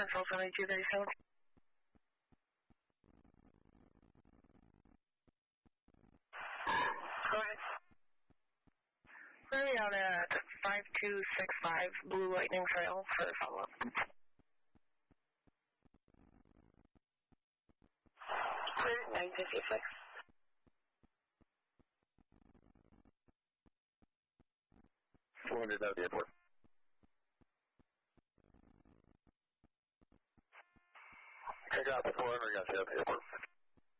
Control 7237. Go ahead. We're out at 5265 Blue Lightning Trail for follow-up. 956. Wounded at the airport. Take out the 400, got you at the airport.